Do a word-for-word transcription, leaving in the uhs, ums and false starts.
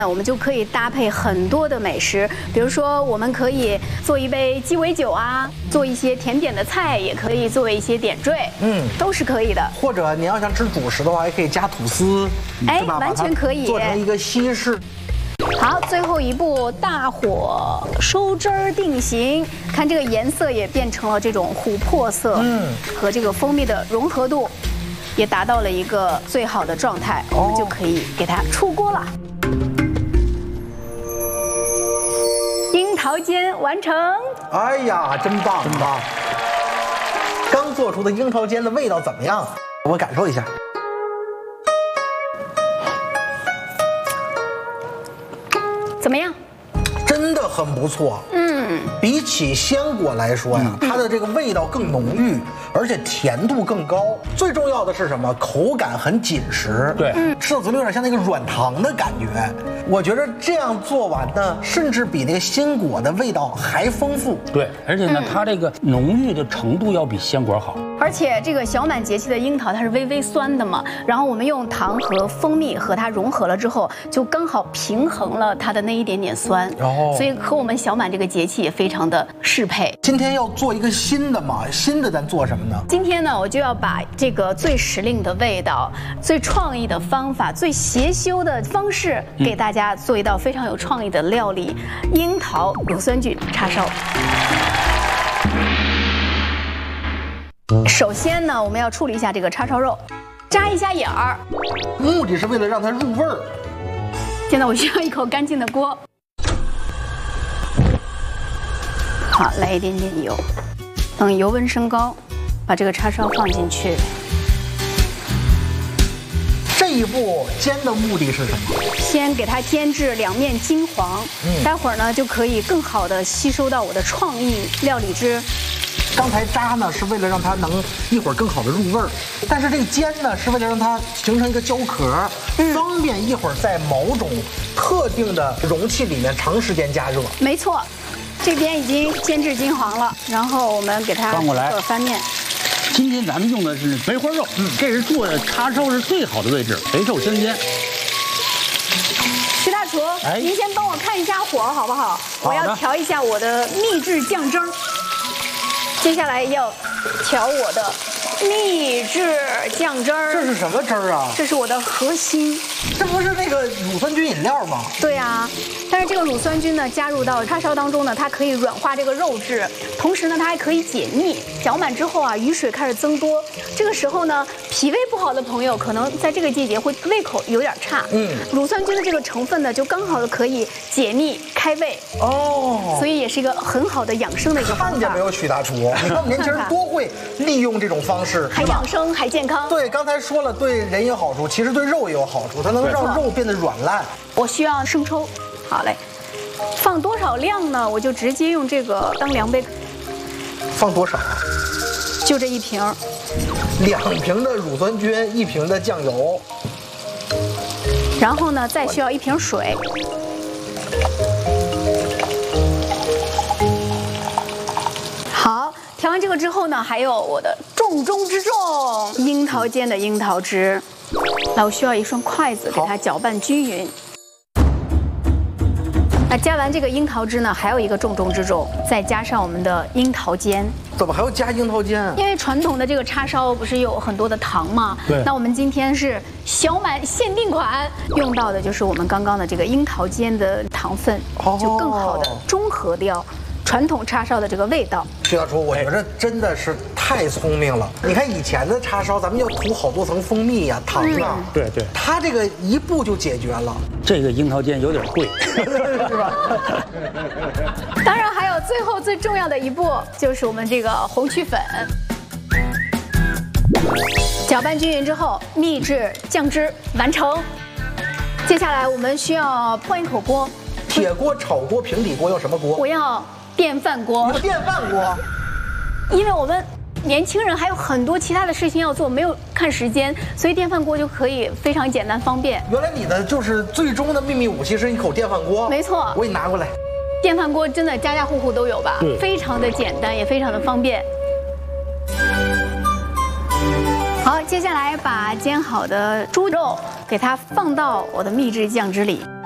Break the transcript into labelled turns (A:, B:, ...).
A: 那我们就可以搭配很多的美食，比如说我们可以做一杯鸡尾酒啊，做一些甜点的菜，也可以作为一些点缀，嗯，都是可以的。
B: 或者你要想吃主食的话，也可以加吐司，
A: 哎，完全可以
B: 做成一个西式。
A: 好，最后一步，大火收汁儿定型，看这个颜色也变成了这种琥珀色，嗯，和这个蜂蜜的融合度也达到了一个最好的状态，我们就可以给它出锅了。樱桃煎完成！
B: 哎呀，真棒，真棒！刚做出的樱桃煎的味道怎么样？我感受一下。
A: 怎么样？
B: 真的很不错。嗯，比起鲜果来说呀，它的这个味道更浓郁，而且甜度更高。最重要的是什么？口感很紧实。
C: 对，
B: 吃到嘴里有点像那个软糖的感觉。我觉得这样做完呢，甚至比那个鲜果的味道还丰富。
C: 对，而且呢，它这个浓郁的程度要比鲜果好。
A: 而且这个小满节气的樱桃它是微微酸的嘛，然后我们用糖和蜂蜜和它融合了之后，就刚好平衡了它的那一点点酸，哦，所以和我们小满这个节气也非常的适配。
B: 今天要做一个新的嘛，新的咱做什么呢？
A: 今天呢，我就要把这个最时令的味道、最创意的方法、最邪修的方式，给大家做一道非常有创意的料理——樱桃乳酸菌叉烧。首先呢，我们要处理一下这个叉烧肉，扎一下眼儿，
B: 目的是为了让它入味儿。
A: 现在我需要一口干净的锅，好，来一点点油，等油温升高，把这个叉烧放进去。
B: 这一步煎的目的是什么？
A: 先给它煎至两面金黄，嗯，待会儿呢就可以更好的吸收到我的创意料理汁。
B: 刚才炸呢是为了让它能一会儿更好的入味儿，但是这个煎呢是为了让它形成一个胶壳，嗯，方便一会儿在某种特定的容器里面长时间加热。
A: 没错，这边已经煎至金黄了，然后我们给它
C: 翻过来
A: 翻面。
C: 今天咱们用的是肥花肉，嗯，这是做的叉烧是最好的位置，肥瘦相间。
A: 徐大厨，哎，您先帮我看一下火好不好？我要调一下我的秘制酱汁儿。接下来要调我的秘制酱汁儿。
B: 这是什么汁儿啊？
A: 这是我的核心。
B: 这不是那个乳酸菌饮料吗？
A: 对啊，但是这个乳酸菌呢，加入到叉烧当中呢，它可以软化这个肉质，同时呢，它还可以解腻。搅满之后啊，雨水开始增多，这个时候呢，脾胃不好的朋友可能在这个季节会胃口有点差。嗯，乳酸菌的这个成分呢，就刚好的可以解腻开胃。哦，所以也是一个很好的养生的一个方法。
B: 看见没有，许大厨？你看我们年轻人多会利用这种方式，
A: 还养生还健康。
B: 对，刚才说了，对人有好处，其实对肉也有好处，它能让肉变得软烂。
A: 我需要生抽，好嘞，放多少量呢？我就直接用这个当量杯。
B: 放多少？
A: 就这一瓶。
B: 两瓶的乳酸菌，一瓶的酱油。
A: 然后呢，再需要一瓶水。好，调完这个之后呢，还有我的重中之重——樱桃煎的樱桃汁。那我需要一双筷子，给它搅拌均匀。那加完这个樱桃汁呢，还有一个重中之重，再加上我们的樱桃煎。
B: 怎么还要加樱桃煎？
A: 因为传统的这个叉烧不是有很多的糖吗？对。那我们今天是小满限定款，用到的就是我们刚刚的这个樱桃煎的糖分，哦、就更好的中和掉传统叉烧的这个味道。
B: 徐大厨，我觉得真的是太聪明了。你看以前的叉烧，咱们要涂好多层蜂蜜呀、啊、糖啊，
C: 嗯、对对，
B: 它这个一步就解决了。
C: 这个樱桃煎有点贵，
B: 是吧？
A: 当然还有最后最重要的一步，就是我们这个红曲粉。搅拌均匀之后，秘制酱汁完成。接下来我们需要换一口锅。
B: 铁锅、炒锅、平底锅用什么锅？
A: 我要电饭锅。
B: 用电饭锅，
A: 因为我们年轻人还有很多其他的事情要做，没有看时间，所以电饭锅就可以非常简单方便。
B: 原来你的就是最终的秘密武器是一口电饭锅。
A: 没错，
B: 我给你拿过来。
A: 电饭锅真的家家户户都有吧？对，非常的简单，也非常的方便。好，接下来把煎好的猪肉给它放到我的秘制酱汁里。